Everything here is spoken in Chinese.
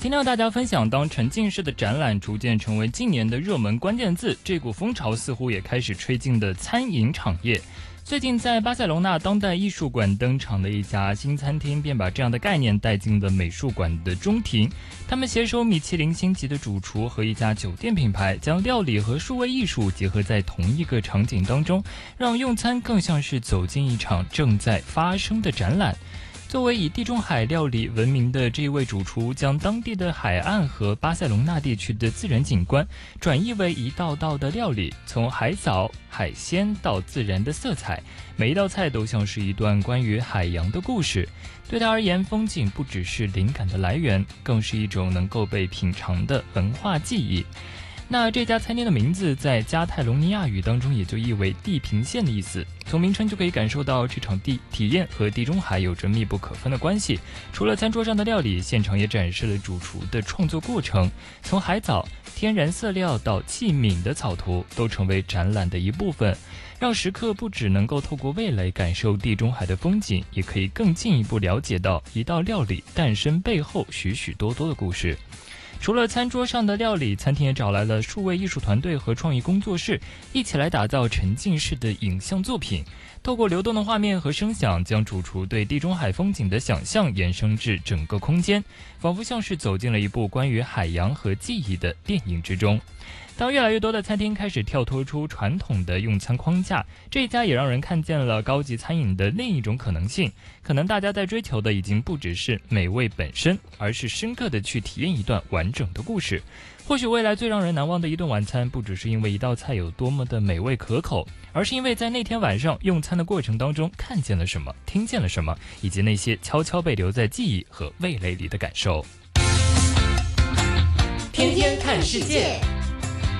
今天和大家分享，当沉浸式的展览逐渐成为近年的热门关键字，这股风潮似乎也开始吹进的餐饮产业。最近在巴塞隆纳当代艺术馆登场的一家新餐厅，便把这样的概念带进了美术馆的中庭。他们携手米其林星级的主厨和一家酒店品牌，将料理和数位艺术结合在同一个场景当中，让用餐更像是走进一场正在发生的展览。作为以地中海料理闻名的这一位主厨，将当地的海岸和巴塞隆纳地区的自然景观转译为一道道的料理，从海藻、海鲜到自然的色彩，每一道菜都像是一段关于海洋的故事。对他而言，风景不只是灵感的来源，更是一种能够被品尝的文化记忆。那这家餐厅的名字在加泰隆尼亚语当中也就意为地平线的意思，从名称就可以感受到这场体验和地中海有着密不可分的关系。除了餐桌上的料理，现场也展示了主厨的创作过程，从海藻、天然色料到器皿的草图，都成为展览的一部分，让食客不只能够透过味蕾感受地中海的风景，也可以更进一步了解到一道料理诞生背后许许多多的故事。除了餐桌上的料理，餐厅也找来了数位艺术团队和创意工作室，一起来打造沉浸式的影像作品，透过流动的画面和声响，将主厨对地中海风景的想象延伸至整个空间，仿佛像是走进了一部关于海洋和记忆的电影之中。当越来越多的餐厅开始跳脱出传统的用餐框架，这一家也让人看见了高级餐饮的另一种可能性。可能大家在追求的已经不只是美味本身，而是深刻的去体验一段完整的故事。或许未来最让人难忘的一顿晚餐，不只是因为一道菜有多么的美味可口，而是因为在那天晚上用餐的过程当中看见了什么，听见了什么，以及那些悄悄被留在记忆和味蕾里的感受。 天天看世界。